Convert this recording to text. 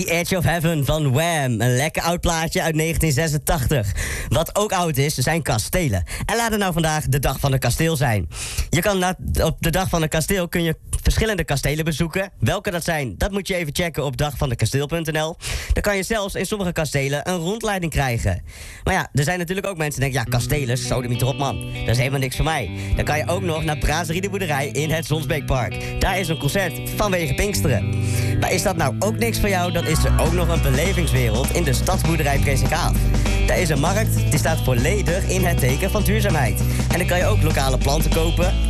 The Edge of Heaven van Wham. Een lekker oud plaatje uit 1986. Wat ook oud is, zijn kastelen. En laat het nou vandaag de dag van een kasteel zijn. Je kan op de dag van een kasteel kun je verschillende kastelen bezoeken. Welke dat zijn, dat moet je even checken op dagvandekasteel.nl. Dan kan je zelfs in sommige kastelen een rondleiding krijgen. Maar ja, er zijn natuurlijk ook mensen die denken, ja, kastelen, sodemiet erop man. Dat is helemaal niks voor mij. Dan kan je ook nog naar Brasserie de Boerderij in het Zonsbeekpark. Daar is een concert vanwege Pinksteren. Maar is dat nou ook niks voor jou, dan is er ook nog een belevingswereld in de Stadsboerderij Presikhaaf. Daar is een markt, die staat volledig in het teken van duurzaamheid. En dan kan je ook lokale planten kopen